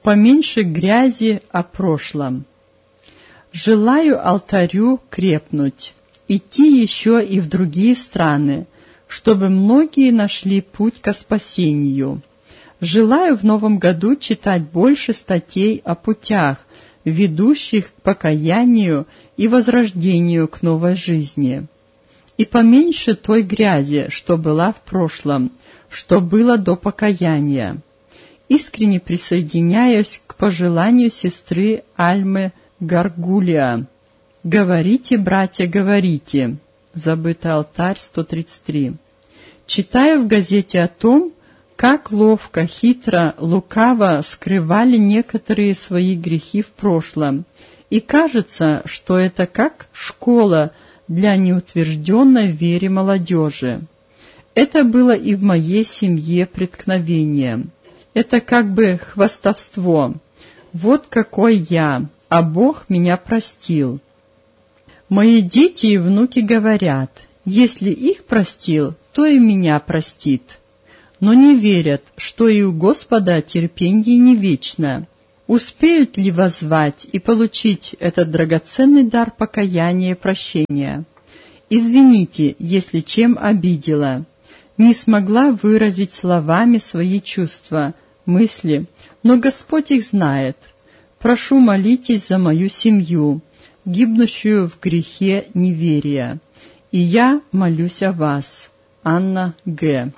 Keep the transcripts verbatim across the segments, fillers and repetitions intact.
Поменьше грязи о прошлом. Желаю алтарю крепнуть, идти еще и в другие страны, чтобы многие нашли путь ко спасению. Желаю в новом году читать больше статей о путях, ведущих к покаянию и возрождению к новой жизни. И поменьше той грязи, что была в прошлом, что было до покаяния. Искренне присоединяюсь к пожеланию сестры Альмы Гаргулия. «Говорите, братья, говорите». Забытый алтарь, сто тридцать три. Читаю в газете о том, как ловко, хитро, лукаво скрывали некоторые свои грехи в прошлом. И кажется, что это как школа для неутвержденной в вере молодежи. Это было и в моей семье преткновением. Это как бы хвастовство. Вот какой я, а Бог меня простил. Мои дети и внуки говорят, если их простил, то и меня простит. Но не верят, что и у Господа терпенье не вечно. Успеют ли воззвать и получить этот драгоценный дар покаяния и прощения? Извините, если чем обидела. Не смогла выразить словами свои чувства, мысли, но Господь их знает. Прошу, молитесь за мою семью, гибнущую в грехе неверия. И я молюсь о вас. Анна Г.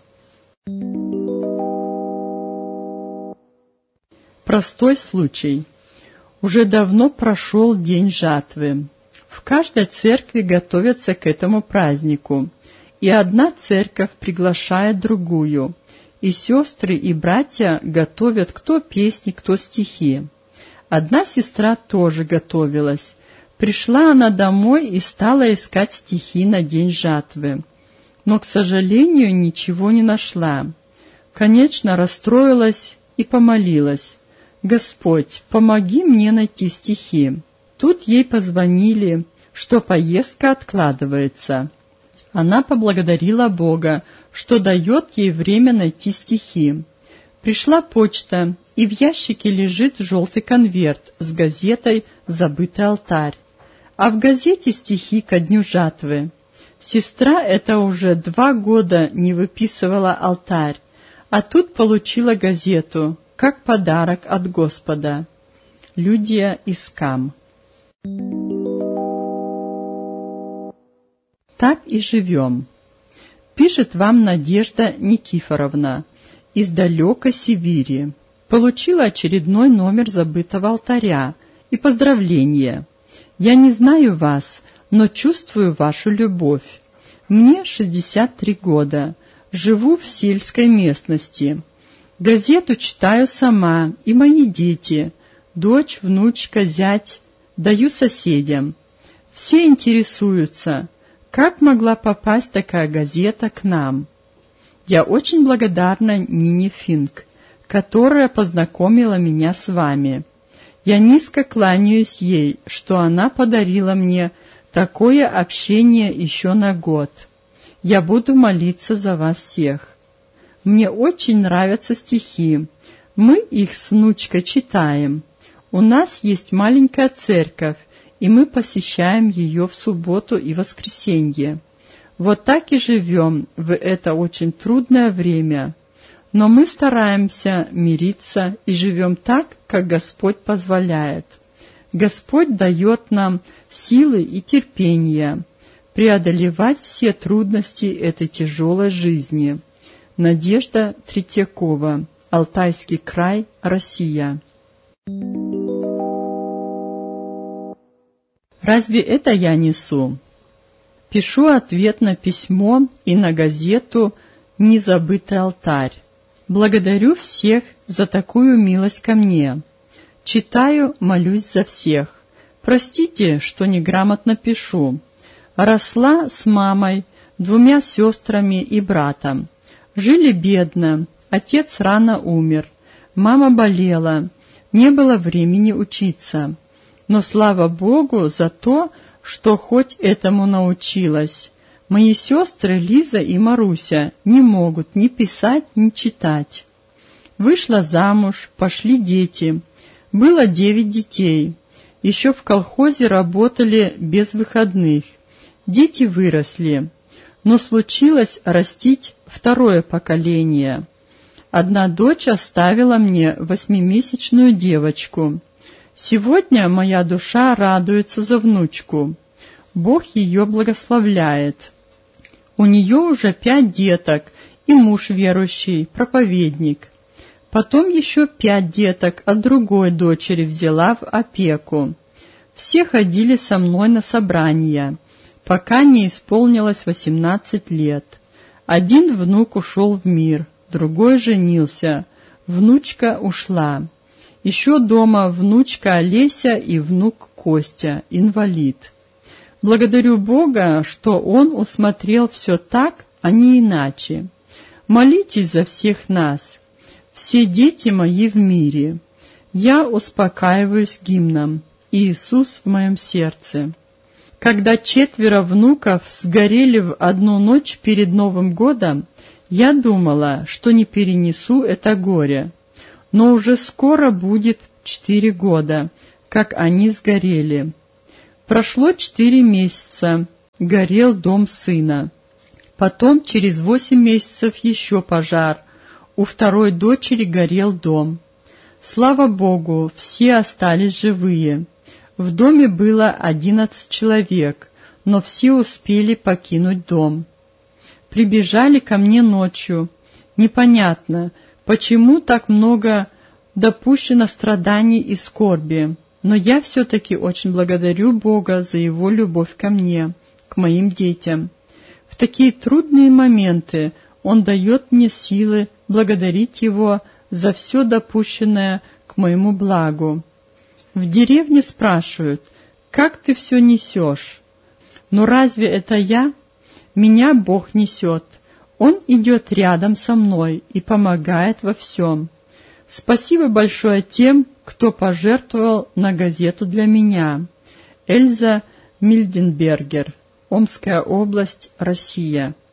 Простой случай. Уже давно прошел день жатвы. В каждой церкви готовятся к этому празднику, и одна церковь приглашает другую, и сестры и братья готовят кто песни, кто стихи. Одна сестра тоже готовилась. Пришла она домой и стала искать стихи на день жатвы, но, к сожалению, ничего не нашла. Конечно, расстроилась и помолилась. «Господь, помоги мне найти стихи». Тут ей позвонили, что поездка откладывается. Она поблагодарила Бога, что дает ей время найти стихи. Пришла почта, и в ящике лежит желтый конверт с газетой «Забытый алтарь». А в газете стихи ко дню жатвы. Сестра эта уже два года не выписывала алтарь, а тут получила газету, как подарок от Господа. Людия из Кам. Так и живем. Пишет вам Надежда Никифоровна из далекой Сибири. Получила очередной номер забытого алтаря и поздравления. Я не знаю вас, но чувствую вашу любовь. Мне шестьдесят три года. Живу в сельской местности. Газету читаю сама и мои дети. Дочь, внучка, зять. Даю соседям. Все интересуются, как могла попасть такая газета к нам. Я очень благодарна Нине Финк, которая познакомила меня с вами. Я низко кланяюсь ей, что она подарила мне такое общение еще на год. Я буду молиться за вас всех. Мне очень нравятся стихи. Мы их с внучкой читаем. У нас есть маленькая церковь, и мы посещаем ее в субботу и воскресенье. Вот так и живем в это очень трудное время. Но мы стараемся мириться и живем так, как Господь позволяет. Господь дает нам силы и терпение преодолевать все трудности этой тяжелой жизни. Надежда Третьякова, Алтайский край, Россия. Разве это я несу? Пишу ответ на письмо и на газету «Незабытый алтарь». Благодарю всех за такую милость ко мне. Читаю, молюсь за всех. Простите, что неграмотно пишу. Росла с мамой, двумя сестрами и братом. Жили бедно, отец рано умер, мама болела, не было времени учиться. Но слава Богу за то, что хоть этому научилась. Мои сестры Лиза и Маруся не могут ни писать, ни читать. Вышла замуж, пошли дети. Было девять детей. Еще в колхозе работали без выходных. Дети выросли, но случилось растить второе поколение. Одна дочь оставила мне восьмимесячную девочку. Сегодня моя душа радуется за внучку. Бог ее благословляет. У нее уже пять деток и муж верующий, проповедник. Потом еще пять деток от другой дочери взяла в опеку. Все ходили со мной на собрания, пока не исполнилось восемнадцать лет. Один внук ушел в мир, другой женился, внучка ушла. Еще дома внучка Олеся и внук Костя, инвалид. Благодарю Бога, что Он усмотрел все так, а не иначе. Молитесь за всех нас. Все дети мои в мире. Я успокаиваюсь гимном «Иисус в моем сердце». Когда четверо внуков сгорели в одну ночь перед Новым годом, я думала, что не перенесу это горе. Но уже скоро будет четыре года, как они сгорели. Прошло четыре месяца, горел дом сына. Потом через восемь месяцев еще пожар. У второй дочери горел дом. Слава Богу, все остались живые. В доме было одиннадцать человек, но все успели покинуть дом. Прибежали ко мне ночью. Непонятно, почему так много допущено страданий и скорби, но я все-таки очень благодарю Бога за Его любовь ко мне, к моим детям. В такие трудные моменты Он дает мне силы благодарить Его за все допущенное к моему благу. В деревне спрашивают, как ты все несешь? Но разве это я? Меня Бог несет. Он идет рядом со мной и помогает во всем. Спасибо большое тем, кто пожертвовал на газету для меня. Эльза Мильденбергер, Омская область, Россия.